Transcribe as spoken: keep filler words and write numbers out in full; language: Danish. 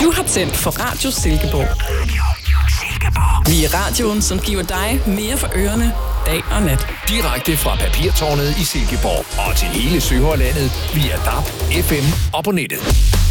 Du har tændt for Radio Silkeborg. Vi er radioen, som giver dig mere for ørerne, dag og nat. Direkte fra Papirtårnet i Silkeborg og til hele Sønderlandet via D A B, F M og på nettet.